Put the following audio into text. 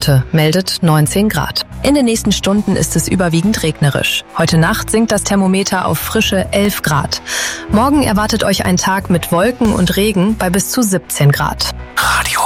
Orte, meldet 19 Grad. In den nächsten Stunden ist es überwiegend regnerisch. Heute Nacht sinkt das Thermometer auf frische 11 Grad. Morgen erwartet euch ein Tag mit Wolken und Regen bei bis zu 17 Grad. Radio